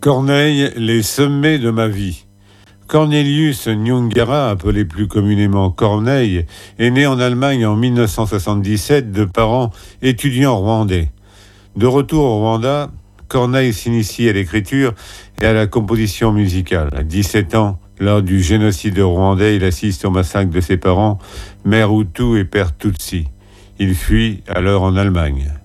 Corneille, les sommets de ma vie. Cornelius Nyungara, appelé plus communément Corneille, est né en Allemagne en 1977 de parents étudiants rwandais. De retour au Rwanda, Corneille s'initie à l'écriture et à la composition musicale. À 17 ans, lors du génocide rwandais, il assiste au massacre de ses parents, mère Hutu et père Tutsi. Il fuit alors en Allemagne.